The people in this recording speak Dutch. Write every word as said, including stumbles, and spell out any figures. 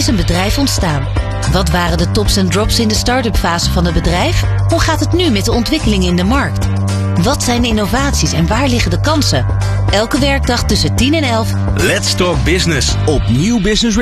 is een bedrijf ontstaan? Wat waren de tops en drops in de start-up fase van het bedrijf? Hoe gaat het nu met de ontwikkelingen in de markt? Wat zijn de innovaties en waar liggen de kansen? Elke werkdag tussen tien en elf. Let's Talk Business op Nieuw Business